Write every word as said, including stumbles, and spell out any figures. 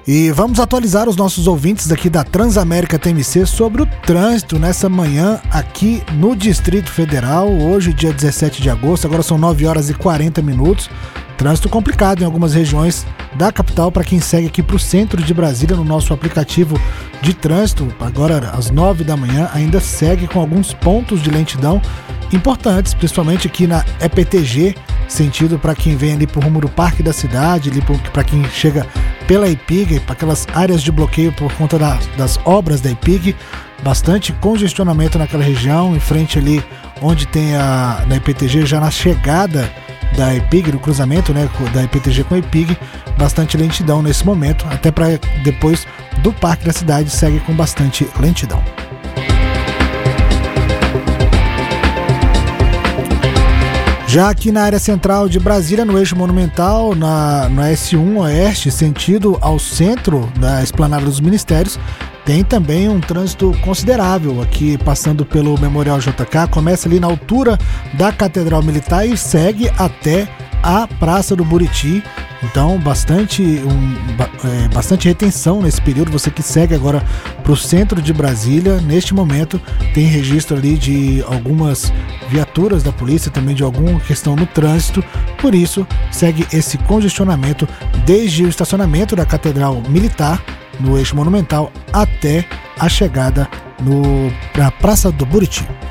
E vamos atualizar os nossos ouvintes aqui da Transamérica T M C sobre o trânsito nessa manhã aqui no Distrito Federal. Hoje, dia dezessete de agosto, agora são nove horas e quarenta minutos. Trânsito complicado em algumas regiões da capital para quem segue aqui para o centro de Brasília no nosso aplicativo de trânsito. Agora, às nove da manhã, ainda segue com alguns pontos de lentidão importantes, principalmente aqui na E P T G, sentido para quem vem ali pro rumo do Parque da Cidade, ali para quem chega pela IPIG, para aquelas áreas de bloqueio por conta da, das obras da IPIG, bastante congestionamento naquela região, em frente ali onde tem a na E P T G, já na chegada da IPIG, no cruzamento, né, da E P T G com a IPIG, bastante lentidão nesse momento, até para depois do Parque da Cidade segue com bastante lentidão. Já aqui na área central de Brasília, no eixo monumental, na, na S um Oeste, sentido ao centro da Esplanada dos Ministérios, tem também um trânsito considerável aqui, passando pelo Memorial J K, começa ali na altura da Catedral Militar e segue até a Praça do Buriti. Então, bastante, um, é, bastante retenção nesse período. Você que segue agora para o centro de Brasília, neste momento tem registro ali de algumas viaturas da polícia, também de alguma questão no trânsito. Por isso, segue esse congestionamento desde o estacionamento da Catedral Militar, no eixo monumental, até a chegada no, na Praça do Buriti.